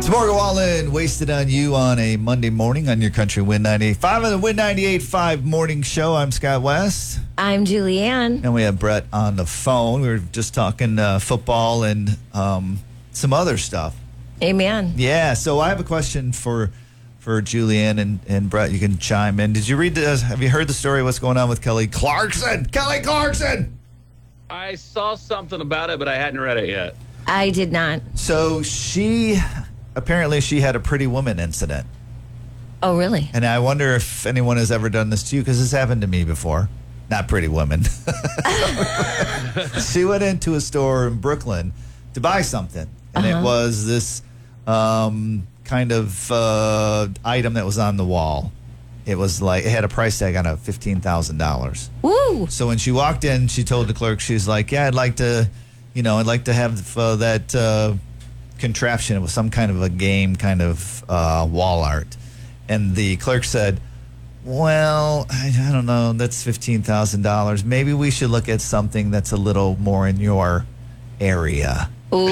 It's Morgan Wallen, Wasted on You on a Monday morning on your Country Win 98.5 on the Win 98.5 morning show. I'm Scott West. I'm Julianne. And we have Brett on the phone. We were just talking football and some other stuff. Amen. Yeah, so I have a question for Julianne and Brett. You can chime in. Did you read have you heard the story of what's going on with Kelly Clarkson? Kelly Clarkson! I saw something about it, but I hadn't read it yet. I did not. So apparently she had a Pretty Woman incident. Oh, really? And I wonder if anyone has ever done this to you, because this happened to me before. Not Pretty Woman. She went into a store in Brooklyn to buy something. And it was this kind of item that was on the wall. It was like, it had a price tag on it of $15,000. Woo! So when she walked in, she told the clerk, she's like, yeah, I'd like to have that contraption. It was some kind of a game kind of wall art. And the clerk said, well, I don't know, that's $15,000. Maybe we should look at something that's a little more in your area.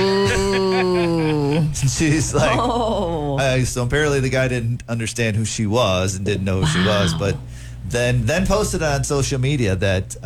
Ooh. She's like, oh. So apparently the guy didn't understand who she was and didn't know who she was, but then posted on social media that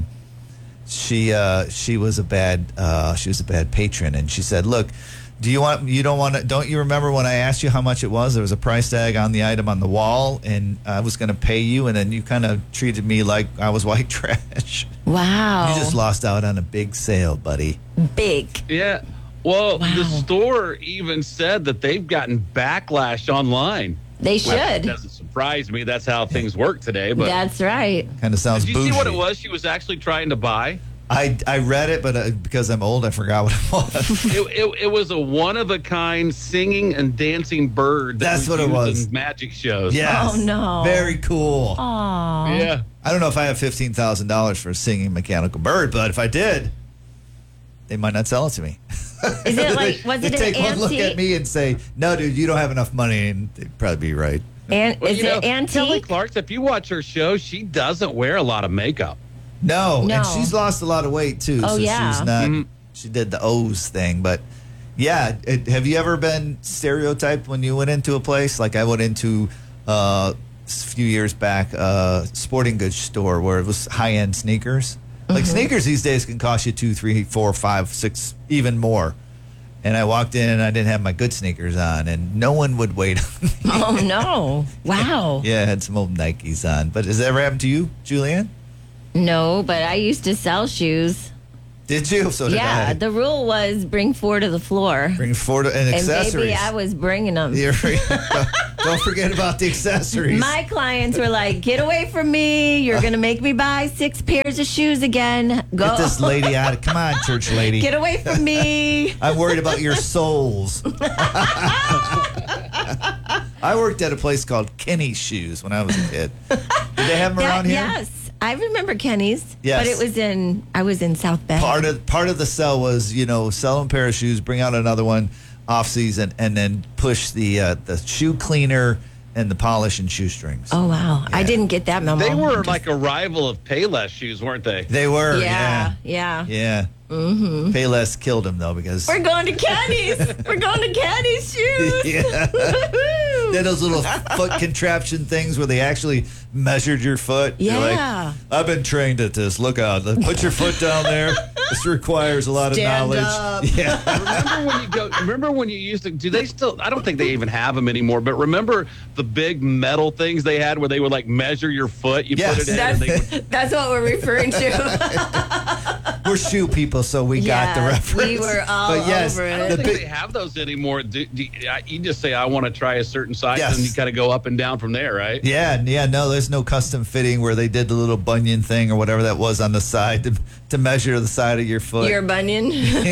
she was a bad patron, and she said, look, don't you remember when I asked you how much it was? There was a price tag on the item on the wall, and I was going to pay you, and then you kind of treated me like I was white trash. Wow. You just lost out on a big sale, buddy. Big. Yeah. Well, Wow. the store even said that they've gotten backlash online. They should. Well, it doesn't surprise me. That's how things work today. But That's right. Kind of sounds did you bougie. see what it was she was actually trying to buy? I read it, but because I'm old, I forgot what it was. It was a one-of-a-kind singing and dancing bird. That's what it used was. in magic shows. Yes. Oh, no. Very cool. Aw. Yeah. I don't know if I have $15,000 for a singing mechanical bird, but if I did, they might not sell it to me. Is it like, was it They'd an take one look at antique? me and say, no, dude, you don't have enough money, and they'd probably be right. Well, Is it Kelly antique? Clarkson, if you watch her show, she doesn't wear a lot of makeup. No, No. and she's lost a lot of weight, too. Oh, so yeah. she's not, Mhm. she did the O's thing, but yeah. Have you ever been stereotyped when you went into a place? Like I went into a few years back, a sporting goods store where it was high-end sneakers. Like sneakers these days can cost you $2, $3, $4, $5, $6, even more. And I walked in and I didn't have my good sneakers on, and no one would wait on me. Oh, no. Wow. Yeah, I had some old Nikes on. But has that ever happened to you, Julianne? No, but I used to sell shoes. Did you? So did Yeah, I. the rule was bring 4 to the floor. Bring forward and And accessories. baby, I was bringing them. Don't forget about the accessories. My clients were like, get away from me. You're going to make me buy 6 pairs of shoes again. Go. Get this lady out. Come on, church lady. Get away from me. I'm worried about your souls. I worked at a place called Kenny Shoes when I was a kid. Did they have them around here? Yes. I remember Kenny's. Yes. But I was in South Bend. Part of the sell was, sell them a pair of shoes, bring out another one off season, and then push the shoe cleaner and the polish and shoestrings. Oh, wow. I Yeah. didn't get that memo. They were like a rival of Payless shoes, weren't they? They were, Yeah. Yeah. Mm-hmm. Payless killed him, though, because... We're going to Kenny's. We're going to Kenny's shoes. Yeah. They had those little foot contraption things where they actually measured your foot. You're like, Yeah. I've been trained at this. Look out. Put your foot down there. This requires a lot Stand of knowledge. up. Yeah. Remember when you used to, do they still, I don't think they even have them anymore, but remember the big metal things they had where they would like measure your foot? You Yes. put it in and they would, That's what we're referring to. We're shoe people, so we got the Yes, reference. we were all over I it. don't the think big- they have those anymore. You just say, I want to try a certain size, Yes. and you kind of go up and down from there, right? Yeah, no, there's no custom fitting where they did the little bunion thing or whatever that was on the side to measure the side of your foot. Your bunion.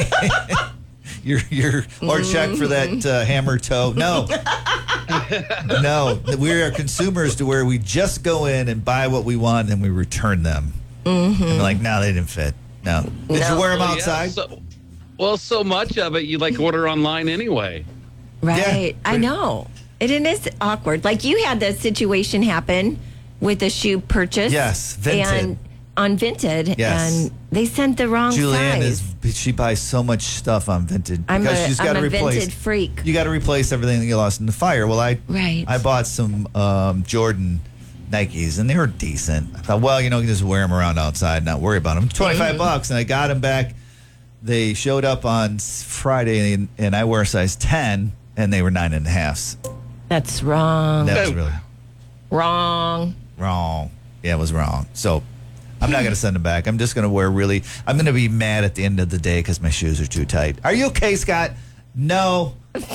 Or check for that hammer toe. No. No, we are consumers to where we just go in and buy what we want and we return them. Mm-hmm. And we're like, no, they didn't fit. No. Did you wear them Well, outside? Yeah, so much of it you like order online anyway. Right. Yeah. I know. It is awkward. Like you had that situation happen with a shoe purchase. Yes, Vinted. And on Vinted, Yes. and they sent the wrong Julianne size. she buys so much stuff on Vinted I'm because a- she's got to I'm a replace. Vinted freak. You got to replace everything that you lost in the fire. Well, Right. I bought some Jordan Nikes, and they were decent. I thought, well, you can just wear them around outside, not worry about them. $25, and I got them back. They showed up on Friday, and I wear a size 10, and they were 9.5s. That's wrong. That was really Wrong. wrong. Yeah, it was wrong. So I'm not going to send them back. I'm just going to I'm going to be mad at the end of the day because my shoes are too tight. Are you okay, Scott? No.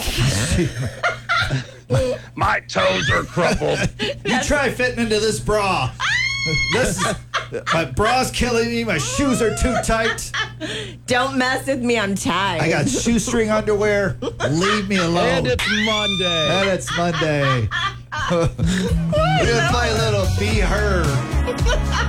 My toes are crumpled. You try fitting into this bra. My bra's killing me. My shoes are too tight. Don't mess with me. I'm tired. I got shoestring underwear. Leave me alone. And it's Monday. And it's Monday. We're going to play a little Be Her.